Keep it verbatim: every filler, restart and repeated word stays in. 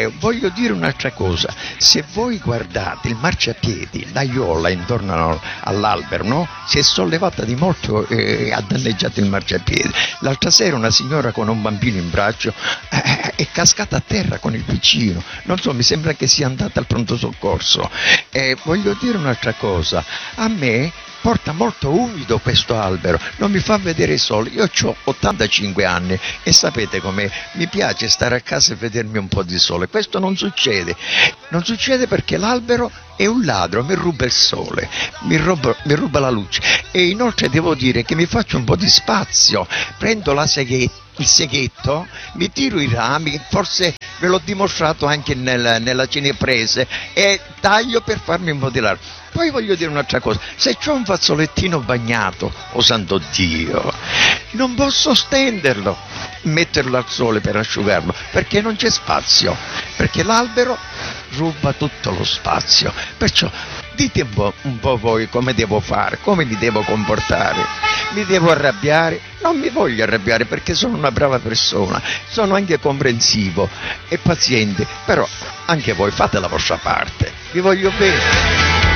Eh, voglio dire un'altra cosa, se voi guardate il marciapiedi, l'aiola intorno all'albero, no? Si è sollevata di molto e eh, ha danneggiato il marciapiede. L'altra sera una signora con un bambino in braccio eh, è cascata a terra con il piccino, non so, mi sembra che sia andata al pronto soccorso. Eh, voglio dire un'altra cosa, a me porta molto umido questo albero, non mi fa vedere il sole. Io ho ottantacinque anni e sapete com'è, mi piace stare a casa e vedermi un po' di sole. Questo non succede, non succede perché l'albero è un ladro, mi ruba il sole, mi ruba, mi ruba la luce. E inoltre devo dire che mi faccio un po' di spazio, prendo la seghetta, il seghetto, mi tiro i rami, forse ve l'ho dimostrato anche nel, nella cineprese, e taglio per farmi un po' di largo. Poi voglio dire un'altra cosa, se c'ho un fazzolettino bagnato, oh santo Dio, non posso stenderlo, metterlo al sole per asciugarlo, perché non c'è spazio, perché l'albero ruba tutto lo spazio. Perciò dite un po', un po' voi come devo fare, come mi devo comportare. Mi devo arrabbiare? Non mi voglio arrabbiare perché sono una brava persona, sono anche comprensivo e paziente, però anche voi fate la vostra parte, vi voglio bene.